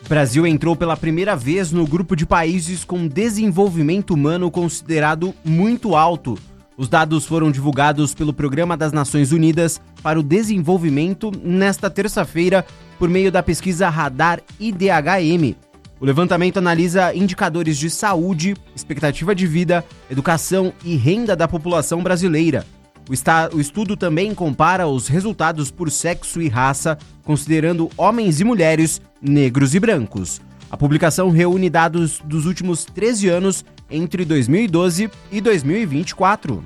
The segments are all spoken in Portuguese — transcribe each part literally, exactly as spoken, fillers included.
O Brasil entrou pela primeira vez no grupo de países com desenvolvimento humano considerado muito alto. Os dados foram divulgados pelo Programa das Nações Unidas para o Desenvolvimento nesta terça-feira por meio da pesquisa Radar I D H M. O levantamento analisa indicadores de saúde, expectativa de vida, educação e renda da população brasileira. O, esta- o estudo também compara os resultados por sexo e raça, considerando homens e mulheres, negros e brancos. A publicação reúne dados dos últimos treze anos entre dois mil e doze e dois mil e vinte e quatro.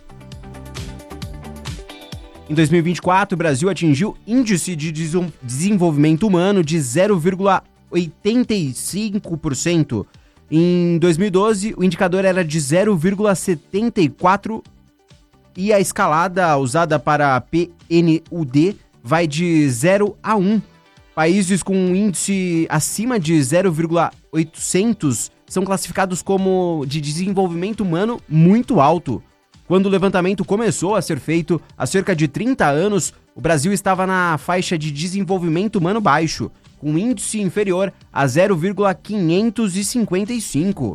Em dois mil e vinte e quatro, o Brasil atingiu índice de des- desenvolvimento humano de zero vírgula oitenta e cinco por cento. Em dois mil e doze, o indicador era de zero vírgula setenta e quatro por cento e a escalada usada para a P N U D vai de zero a um. Países com um índice acima de zero vírgula oitocentos são classificados como de desenvolvimento humano muito alto. Quando o levantamento começou a ser feito há cerca de trinta anos, o Brasil estava na faixa de desenvolvimento humano baixo, com índice inferior a zero vírgula quinhentos e cinquenta e cinco.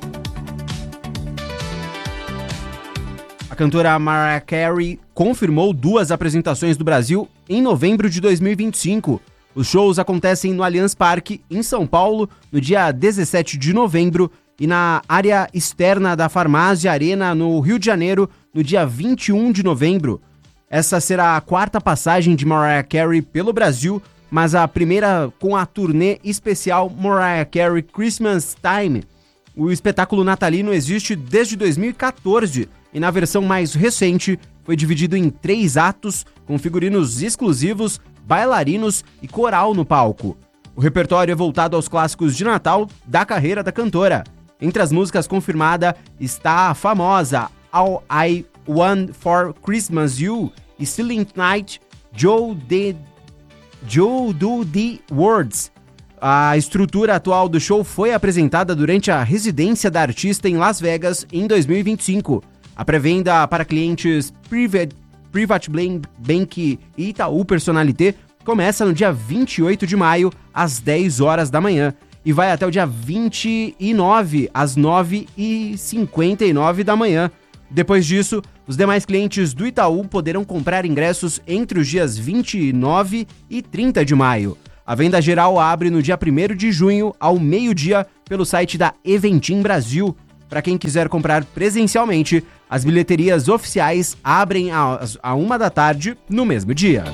A cantora Mariah Carey confirmou duas apresentações do Brasil em novembro de dois mil e vinte e cinco. Os shows acontecem no Allianz Parque, em São Paulo, no dia dezessete de novembro, e na área externa da Farmácia Arena, no Rio de Janeiro, no dia vinte e um de novembro. Essa será a quarta passagem de Mariah Carey pelo Brasil, mas a primeira com a turnê especial Mariah Carey Christmas Time. O espetáculo natalino existe desde dois mil e catorze e na versão mais recente foi dividido em três atos com figurinos exclusivos, bailarinos e coral no palco. O repertório é voltado aos clássicos de Natal da carreira da cantora. Entre as músicas confirmadas está a famosa All I Want for Christmas You e Silent Night, Joe, the, Joe Do The Words. A estrutura atual do show foi apresentada durante a residência da artista em Las Vegas em dois mil e vinte e cinco. A pré-venda para clientes Private, Private Bank e Itaú Personalité começa no dia vinte e oito de maio, às dez horas da manhã, e vai até o dia vinte e nove, às nove e cinquenta e nove da manhã. Depois disso, os demais clientes do Itaú poderão comprar ingressos entre os dias vinte e nove e trinta de maio. A venda geral abre no dia primeiro de junho, ao meio-dia, pelo site da Eventim Brasil. Para quem quiser comprar presencialmente, as bilheterias oficiais abrem às a uma da tarde no mesmo dia.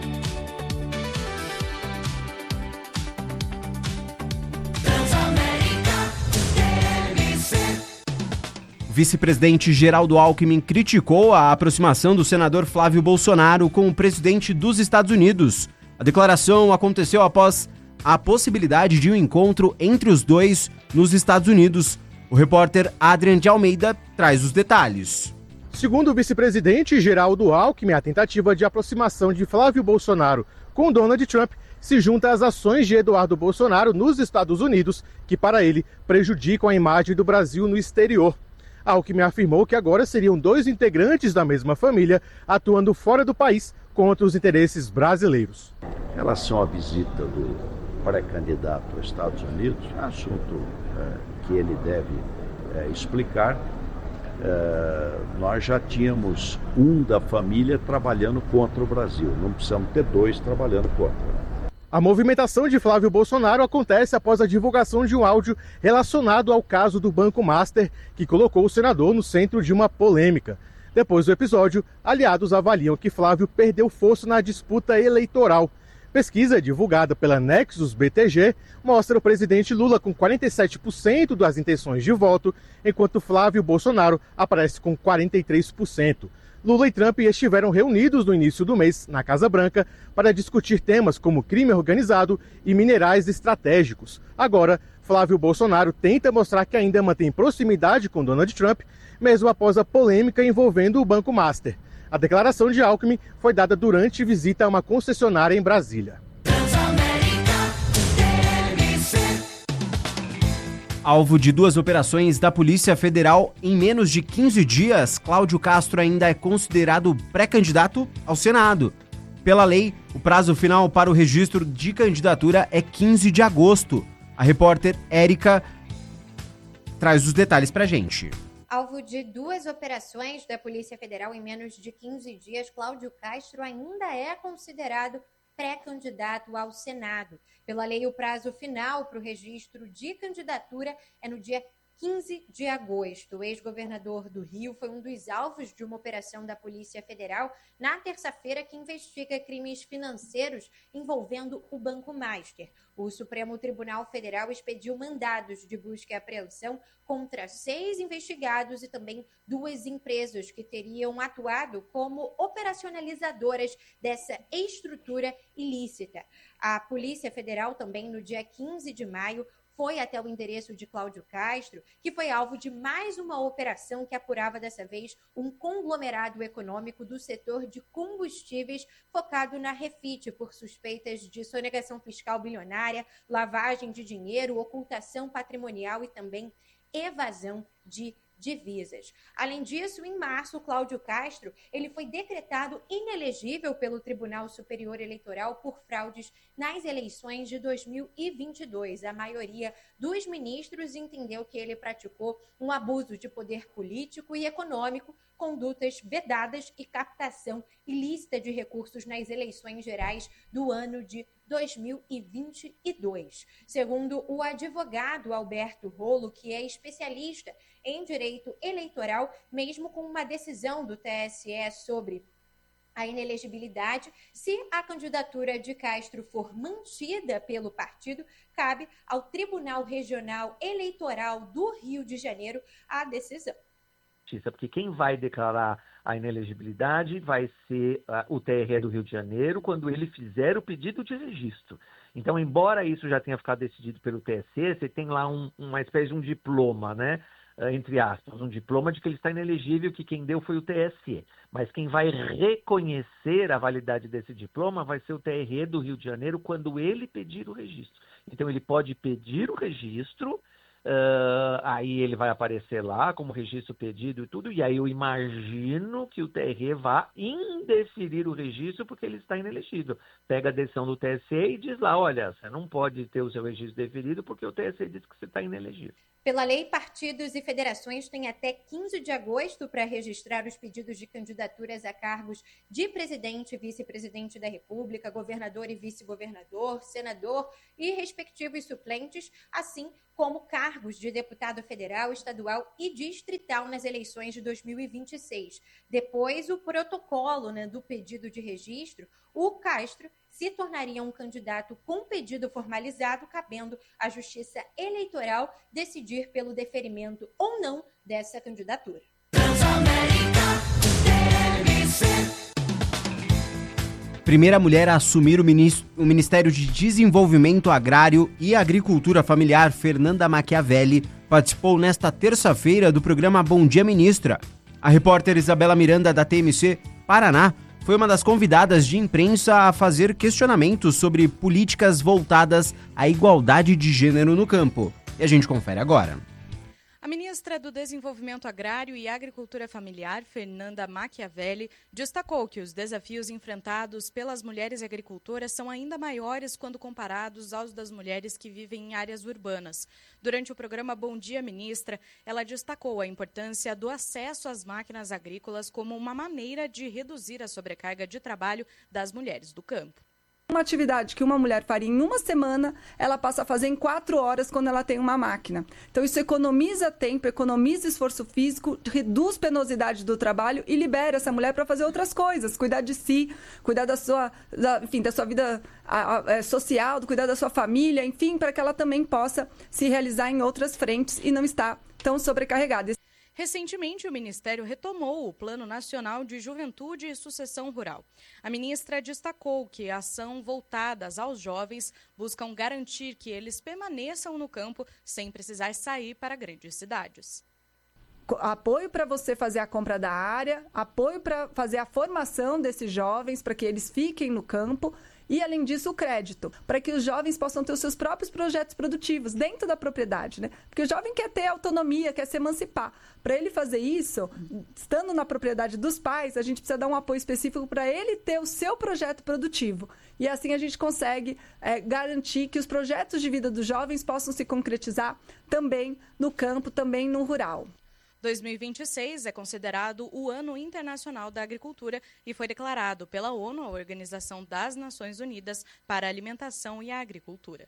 Vice-presidente Geraldo Alckmin criticou a aproximação do senador Flávio Bolsonaro com o presidente dos Estados Unidos. A declaração aconteceu após a possibilidade de um encontro entre os dois nos Estados Unidos. O repórter Adrian de Almeida traz os detalhes. Segundo o vice-presidente Geraldo Alckmin, a tentativa de aproximação de Flávio Bolsonaro com Donald Trump se junta às ações de Eduardo Bolsonaro nos Estados Unidos, que para ele prejudicam a imagem do Brasil no exterior. Alckmin afirmou que agora seriam dois integrantes da mesma família atuando fora do país contra os interesses brasileiros. Em relação à visita do pré-candidato aos Estados Unidos, assunto é, que ele deve é, explicar, é, nós já tínhamos um da família trabalhando contra o Brasil, não precisamos ter dois trabalhando contra. A movimentação de Flávio Bolsonaro acontece após a divulgação de um áudio relacionado ao caso do Banco Master, que colocou o senador no centro de uma polêmica. Depois do episódio, aliados avaliam que Flávio perdeu força na disputa eleitoral. Pesquisa divulgada pela Nexus B T G mostra o presidente Lula com quarenta e sete por cento das intenções de voto, enquanto Flávio Bolsonaro aparece com quarenta e três por cento. Lula e Trump estiveram reunidos no início do mês na Casa Branca para discutir temas como crime organizado e minerais estratégicos. Agora, Flávio Bolsonaro tenta mostrar que ainda mantém proximidade com Donald Trump, mesmo após a polêmica envolvendo o Banco Master. A declaração de Alckmin foi dada durante visita a uma concessionária em Brasília. Alvo de duas operações da Polícia Federal em menos de quinze dias, Cláudio Castro ainda é considerado pré-candidato ao Senado. Pela lei, o prazo final para o registro de candidatura é quinze de agosto. A repórter Érica traz os detalhes pra gente. Alvo de duas operações da Polícia Federal em menos de quinze dias, Cláudio Castro ainda é considerado pré-candidato ao Senado. Pela lei, o prazo final para o registro de candidatura é no dia quinze de agosto. O ex-governador do Rio foi um dos alvos de uma operação da Polícia Federal na terça-feira que investiga crimes financeiros envolvendo o Banco Master. O Supremo Tribunal Federal expediu mandados de busca e apreensão contra seis investigados e também duas empresas que teriam atuado como operacionalizadoras dessa estrutura ilícita. A Polícia Federal também, no dia quinze de maio, foi até o endereço de Cláudio Castro, que foi alvo de mais uma operação que apurava dessa vez um conglomerado econômico do setor de combustíveis focado na Refit por suspeitas de sonegação fiscal bilionária, lavagem de dinheiro, ocultação patrimonial e também evasão de divisas. Além disso, em março, Cláudio Castro ele foi decretado inelegível pelo Tribunal Superior Eleitoral por fraudes nas eleições de dois mil e vinte e dois. A maioria dos ministros entendeu que ele praticou um abuso de poder político e econômico, condutas vedadas e captação ilícita de recursos nas eleições gerais do ano de dois mil e vinte e dois. Segundo o advogado Alberto Rolo, que é especialista em direito eleitoral, mesmo com uma decisão do T S E sobre a inelegibilidade, se a candidatura de Castro for mantida pelo partido, cabe ao Tribunal Regional Eleitoral do Rio de Janeiro a decisão. Porque quem vai declarar a inelegibilidade vai ser uh, o T R E do Rio de Janeiro quando ele fizer o pedido de registro. Então, embora isso já tenha ficado decidido pelo T S E, você tem lá um, uma espécie de um diploma, né? Uh, entre aspas, um diploma de que ele está inelegível, que quem deu foi o T S E. Mas quem vai reconhecer a validade desse diploma vai ser o T R E do Rio de Janeiro quando ele pedir o registro. Então, ele pode pedir o registro. Uh, aí ele vai aparecer lá como registro pedido e tudo, e aí eu imagino que o T R E vá indeferir o registro porque ele está inelegível. Pega a decisão do T S E e diz lá, olha, você não pode ter o seu registro deferido porque o T S E diz que você está inelegível. Pela lei, partidos e federações têm até quinze de agosto para registrar os pedidos de candidaturas a cargos de presidente e vice-presidente da República, governador e vice-governador, senador e respectivos suplentes, assim como cargos de deputado federal, estadual e distrital nas eleições de dois mil e vinte e seis. Depois, o protocolo, né, do pedido de registro, o Castro se tornaria um candidato com pedido formalizado, cabendo à Justiça Eleitoral decidir pelo deferimento ou não dessa candidatura. Primeira mulher a assumir o, ministro, o Ministério de Desenvolvimento Agrário e Agricultura Familiar, Fernanda Machiavelli, participou nesta terça-feira do programa Bom Dia Ministra. A repórter Isabela Miranda, da T M C Paraná, foi uma das convidadas de imprensa a fazer questionamentos sobre políticas voltadas à igualdade de gênero no campo. E a gente confere agora. A ministra do Desenvolvimento Agrário e Agricultura Familiar, Fernanda Machiavelli, destacou que os desafios enfrentados pelas mulheres agricultoras são ainda maiores quando comparados aos das mulheres que vivem em áreas urbanas. Durante o programa Bom Dia Ministra, ela destacou a importância do acesso às máquinas agrícolas como uma maneira de reduzir a sobrecarga de trabalho das mulheres do campo. Uma atividade que uma mulher faria em uma semana, ela passa a fazer em quatro horas quando ela tem uma máquina. Então, isso economiza tempo, economiza esforço físico, reduz penosidade do trabalho e libera essa mulher para fazer outras coisas, cuidar de si, cuidar da sua, da, enfim, da sua vida a, a, social, cuidar da sua família, enfim, para que ela também possa se realizar em outras frentes e não estar tão sobrecarregada. Recentemente, o Ministério retomou o Plano Nacional de Juventude e Sucessão Rural. A ministra destacou que a ação voltadas aos jovens buscam garantir que eles permaneçam no campo sem precisar sair para grandes cidades. Apoio para você fazer a compra da área, apoio para fazer a formação desses jovens para que eles fiquem no campo e, além disso, o crédito, para que os jovens possam ter os seus próprios projetos produtivos dentro da propriedade, né? Porque o jovem quer ter autonomia, quer se emancipar. Para ele fazer isso, estando na propriedade dos pais, a gente precisa dar um apoio específico para ele ter o seu projeto produtivo. E assim a gente consegue é, garantir que os projetos de vida dos jovens possam se concretizar também no campo, também no rural. dois mil e vinte e seis é considerado o Ano Internacional da Agricultura e foi declarado pela ONU, a Organização das Nações Unidas para a Alimentação e a Agricultura.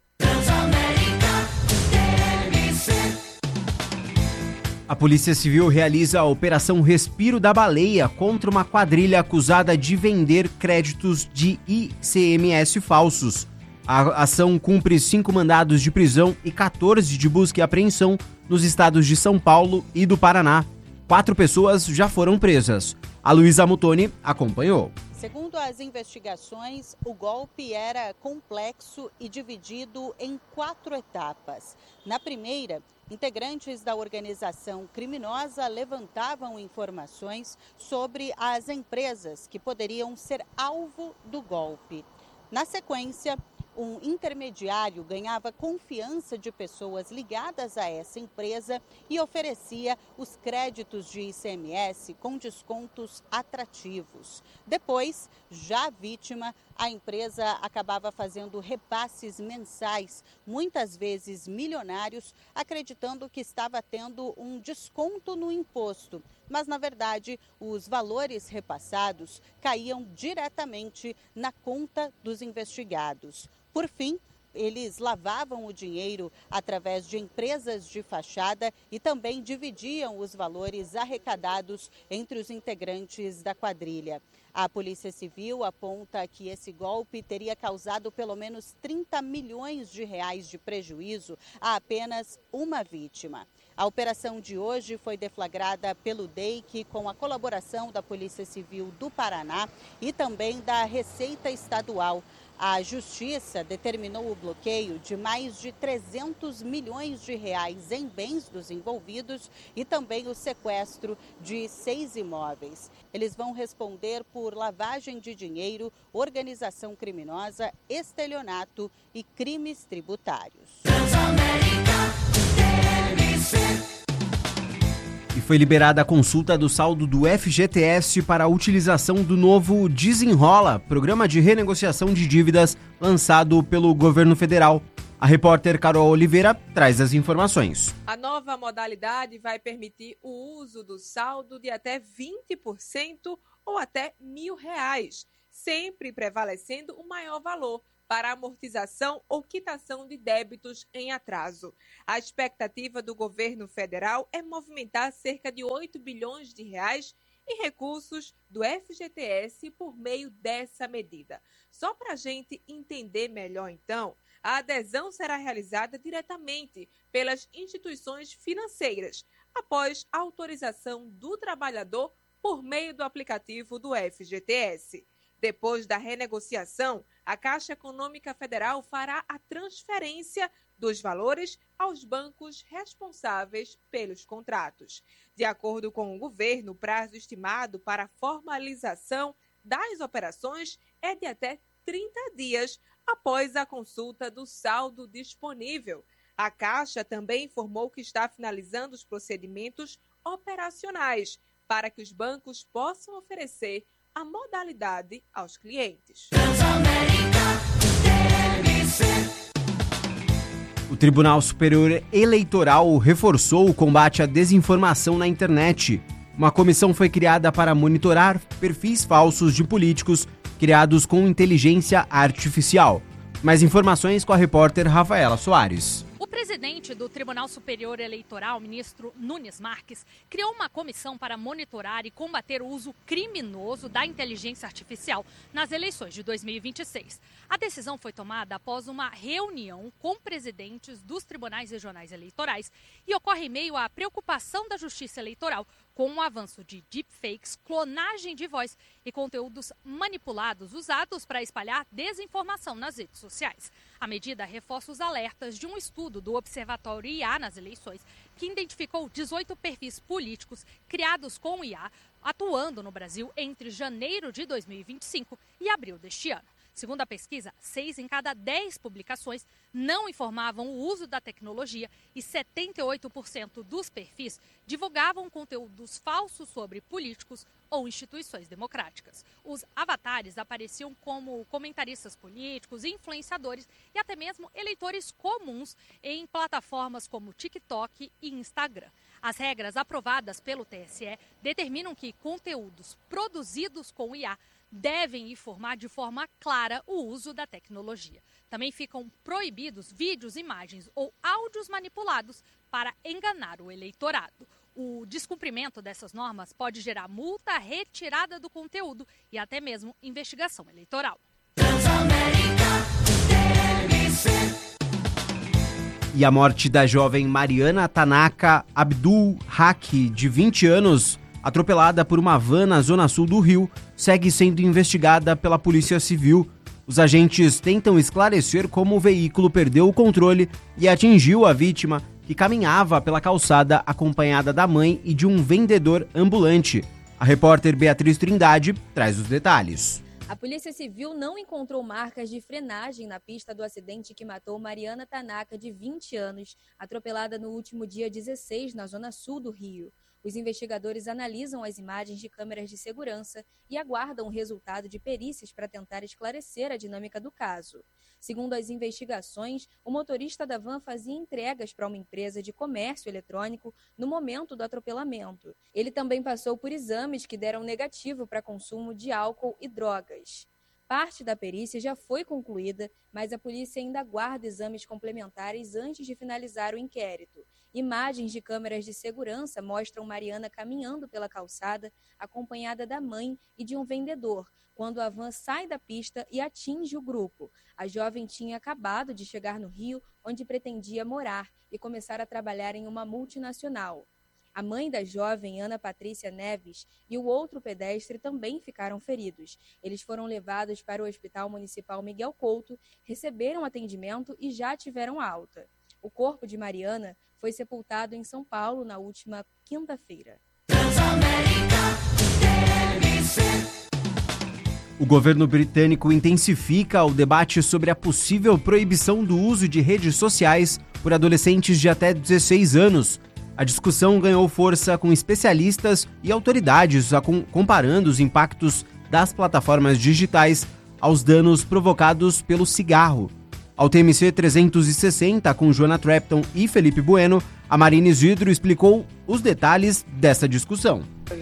A Polícia Civil realiza a Operação Respiro da Baleia contra uma quadrilha acusada de vender créditos de I C M S falsos. A ação cumpre cinco mandados de prisão e quatorze de busca e apreensão nos estados de São Paulo e do Paraná. Quatro pessoas já foram presas. A Luísa Mutoni acompanhou. Segundo as investigações, o golpe era complexo e dividido em quatro etapas. Na primeira, integrantes da organização criminosa levantavam informações sobre as empresas que poderiam ser alvo do golpe. Na sequência, um intermediário ganhava confiança de pessoas ligadas a essa empresa e oferecia os créditos de I C M S com descontos atrativos. Depois, já vítima, a empresa acabava fazendo repasses mensais, muitas vezes milionários, acreditando que estava tendo um desconto no imposto. Mas, na verdade, os valores repassados caíam diretamente na conta dos investigados. Por fim, eles lavavam o dinheiro através de empresas de fachada e também dividiam os valores arrecadados entre os integrantes da quadrilha. A Polícia Civil aponta que esse golpe teria causado pelo menos trinta milhões de reais de prejuízo a apenas uma vítima. A operação de hoje foi deflagrada pelo D E I C com a colaboração da Polícia Civil do Paraná e também da Receita Estadual. A Justiça determinou o bloqueio de mais de trezentos milhões de reais em bens dos envolvidos e também o sequestro de seis imóveis. Eles vão responder por lavagem de dinheiro, organização criminosa, estelionato e crimes tributários. E foi liberada a consulta do saldo do F G T S para a utilização do novo Desenrola, programa de renegociação de dívidas lançado pelo governo federal. A repórter Carol Oliveira traz as informações. A nova modalidade vai permitir o uso do saldo de até vinte por cento ou até mil reais, sempre prevalecendo o maior valor para amortização ou quitação de débitos em atraso. A expectativa do governo federal é movimentar cerca de oito bilhões de reais em recursos do F G T S por meio dessa medida. Só para a gente entender melhor, então, a adesão será realizada diretamente pelas instituições financeiras, após a autorização do trabalhador por meio do aplicativo do F G T S. Depois da renegociação, a Caixa Econômica Federal fará a transferência dos valores aos bancos responsáveis pelos contratos. De acordo com o governo, o prazo estimado para a formalização das operações é de até trinta dias após a consulta do saldo disponível. A Caixa também informou que está finalizando os procedimentos operacionais para que os bancos possam oferecer a modalidade aos clientes. O Tribunal Superior Eleitoral reforçou o combate à desinformação na internet. Uma comissão foi criada para monitorar perfis falsos de políticos criados com inteligência artificial. Mais informações com a repórter Rafaela Soares. O presidente do Tribunal Superior Eleitoral, ministro Nunes Marques, criou uma comissão para monitorar e combater o uso criminoso da inteligência artificial nas eleições de dois mil e vinte e seis. A decisão foi tomada após uma reunião com presidentes dos tribunais regionais eleitorais e ocorre em meio à preocupação da Justiça Eleitoral com o avanço de deepfakes, clonagem de voz e conteúdos manipulados usados para espalhar desinformação nas redes sociais. A medida reforça os alertas de um estudo do Observatório I A nas eleições, que identificou dezoito perfis políticos criados com I A atuando no Brasil entre janeiro de dois mil e vinte e cinco e abril deste ano. Segundo a pesquisa, seis em cada dez publicações não informavam o uso da tecnologia e setenta e oito por cento dos perfis divulgavam conteúdos falsos sobre políticos ou instituições democráticas. Os avatares apareciam como comentaristas políticos, influenciadores e até mesmo eleitores comuns em plataformas como TikTok e Instagram. As regras aprovadas pelo T S E determinam que conteúdos produzidos com I A devem informar de forma clara o uso da tecnologia. Também ficam proibidos vídeos, imagens ou áudios manipulados para enganar o eleitorado. O descumprimento dessas normas pode gerar multa, retirada do conteúdo e até mesmo investigação eleitoral. E a morte da jovem Mariana Tanaka Abdul Haq, de vinte anos, atropelada por uma van na zona sul do Rio, segue sendo investigada pela Polícia Civil. Os agentes tentam esclarecer como o veículo perdeu o controle e atingiu a vítima, que caminhava pela calçada acompanhada da mãe e de um vendedor ambulante. A repórter Beatriz Trindade traz os detalhes. A Polícia Civil não encontrou marcas de frenagem na pista do acidente que matou Mariana Tanaka, de vinte anos, atropelada no último dia dezesseis, na zona sul do Rio. Os investigadores analisam as imagens de câmeras de segurança e aguardam o resultado de perícias para tentar esclarecer a dinâmica do caso. Segundo as investigações, o motorista da van fazia entregas para uma empresa de comércio eletrônico no momento do atropelamento. Ele também passou por exames que deram negativo para consumo de álcool e drogas. Parte da perícia já foi concluída, mas a polícia ainda aguarda exames complementares antes de finalizar o inquérito. Imagens de câmeras de segurança mostram Mariana caminhando pela calçada, acompanhada da mãe e de um vendedor, quando a van sai da pista e atinge o grupo. A jovem tinha acabado de chegar no Rio, onde pretendia morar e começar a trabalhar em uma multinacional. A mãe da jovem, Ana Patrícia Neves, e o outro pedestre também ficaram feridos. Eles foram levados para o Hospital Municipal Miguel Couto, receberam atendimento e já tiveram alta. O corpo de Mariana foi sepultado em São Paulo na última quinta-feira. O governo britânico intensifica o debate sobre a possível proibição do uso de redes sociais por adolescentes de até dezesseis anos. A discussão ganhou força com especialistas e autoridades comparando os impactos das plataformas digitais aos danos provocados pelo cigarro. Ao T M C trezentos e sessenta, com Joana Trepton e Felipe Bueno, a Marina Isidro explicou os detalhes dessa discussão.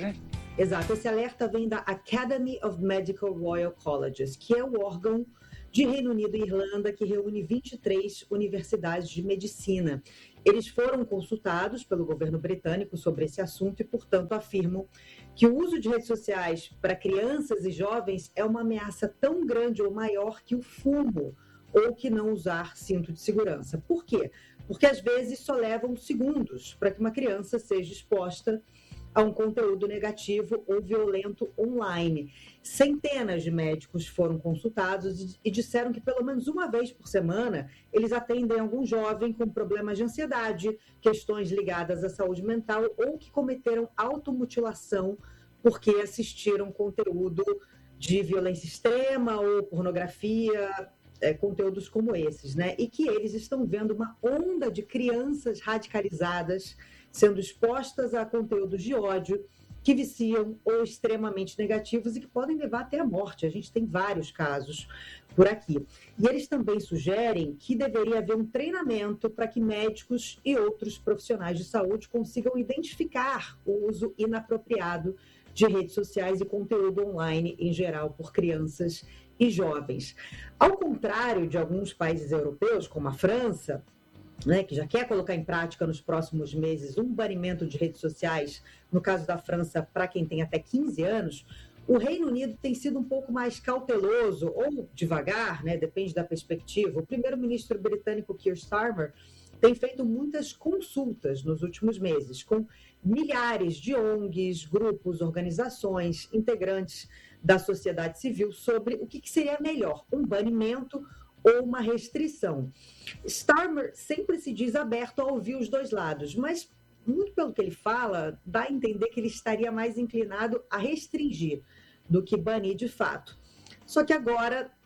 Exato, esse alerta vem da Academy of Medical Royal Colleges, que é o órgão de Reino Unido e Irlanda que reúne vinte e três universidades de medicina. Eles foram consultados pelo governo britânico sobre esse assunto e, portanto, afirmam que o uso de redes sociais para crianças e jovens é uma ameaça tão grande ou maior que o fumo ou que não usar cinto de segurança. Por quê? Porque às vezes só levam segundos para que uma criança seja exposta a um conteúdo negativo ou violento online. Centenas de médicos foram consultados e disseram que pelo menos uma vez por semana eles atendem algum jovem com problemas de ansiedade, questões ligadas à saúde mental ou que cometeram automutilação porque assistiram conteúdo de violência extrema ou pornografia, é, conteúdos como esses, né? E que eles estão vendo uma onda de crianças radicalizadas sendo expostas a conteúdos de ódio que viciam ou extremamente negativos e que podem levar até a morte. A gente tem vários casos por aqui. E eles também sugerem que deveria haver um treinamento para que médicos e outros profissionais de saúde consigam identificar o uso inapropriado de redes sociais e conteúdo online em geral por crianças e jovens. Ao contrário de alguns países europeus, como a França, né, que já quer colocar em prática nos próximos meses um banimento de redes sociais, no caso da França, para quem tem até quinze anos, o Reino Unido tem sido um pouco mais cauteloso, ou devagar, né, depende da perspectiva. O primeiro-ministro britânico Keir Starmer tem feito muitas consultas nos últimos meses, com milhares de O N Gs, grupos, organizações, integrantes da sociedade civil, sobre o que seria melhor, um banimento ou uma restrição. Starmer sempre se diz aberto a ouvir os dois lados, mas muito pelo que ele fala, dá a entender que ele estaria mais inclinado a restringir do que banir de fato. Só que agora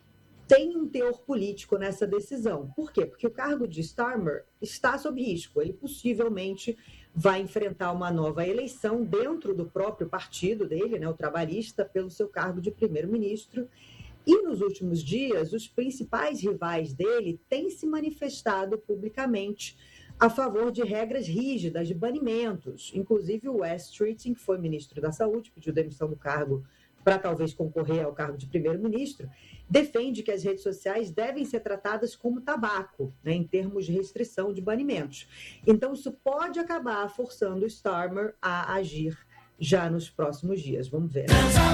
tem um teor político nessa decisão. Por quê? Porque o cargo de Starmer está sob risco. Ele possivelmente vai enfrentar uma nova eleição dentro do próprio partido dele, né, o trabalhista, pelo seu cargo de primeiro-ministro. E nos últimos dias, os principais rivais dele têm se manifestado publicamente a favor de regras rígidas de banimentos. Inclusive o Wes Streeting, que foi ministro da Saúde, pediu demissão do cargo para talvez concorrer ao cargo de primeiro-ministro, defende que as redes sociais devem ser tratadas como tabaco, né, em termos de restrição de banimentos. Então, isso pode acabar forçando o Starmer a agir já nos próximos dias. Vamos ver.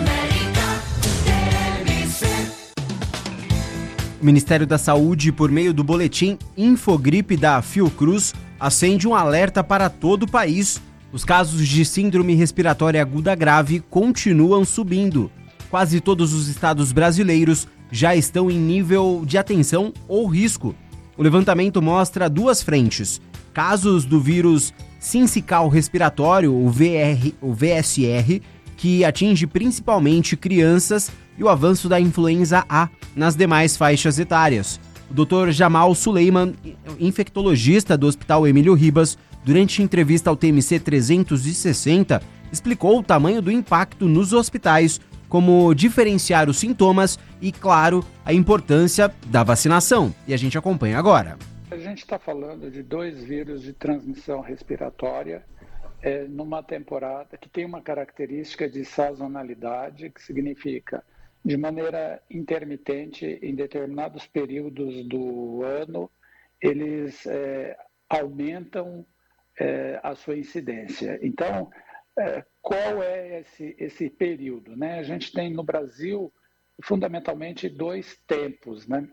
O Ministério da Saúde, por meio do boletim Infogripe da Fiocruz, acende um alerta para todo o país. Os casos de síndrome respiratória aguda grave continuam subindo. Quase todos os estados brasileiros já estão em nível de atenção ou risco. O levantamento mostra duas frentes: casos do vírus sincical respiratório, o, V R, o V S R, que atinge principalmente crianças, e o avanço da influenza A nas demais faixas etárias. O doutor Jamal Suleiman, infectologista do Hospital Emílio Ribas, durante entrevista ao T M C trezentos e sessenta, explicou o tamanho do impacto nos hospitais, como diferenciar os sintomas e, claro, a importância da vacinação. E a gente acompanha agora. A gente está falando de dois vírus de transmissão respiratória é, numa temporada que tem uma característica de sazonalidade, que significa de maneira intermitente, em determinados períodos do ano, eles é, aumentam é, a sua incidência. Então, é, qual é esse, esse período, né? A gente tem no Brasil, fundamentalmente, dois tempos, né?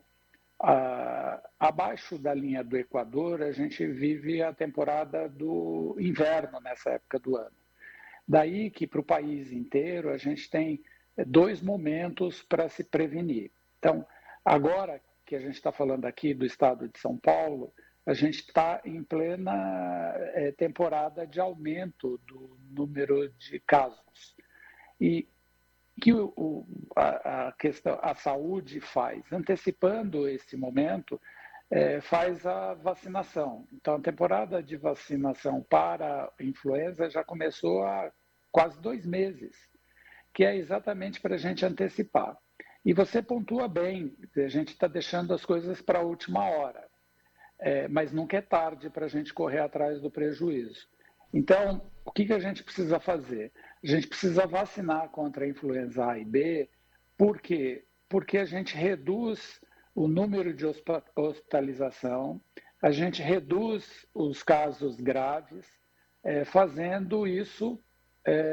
Ah, abaixo da linha do Equador, a gente vive a temporada do inverno nessa época do ano. Daí que, para o país inteiro, a gente tem dois momentos para se prevenir. Então, agora que a gente está falando aqui do estado de São Paulo, a gente está em plena é, temporada de aumento do número de casos. E que o, o, a, a, questão, a saúde faz, antecipando esse momento, é, faz a vacinação. Então, a temporada de vacinação para a influenza já começou há quase dois meses, que é exatamente para a gente antecipar. E você pontua bem, a gente está deixando as coisas para a última hora, é, mas nunca é tarde para a gente correr atrás do prejuízo. Então, o que, que a gente precisa fazer? A gente precisa vacinar contra a influenza A e B, por quê? Porque a gente reduz o número de hospitalização, a gente reduz os casos graves, é, fazendo isso... É,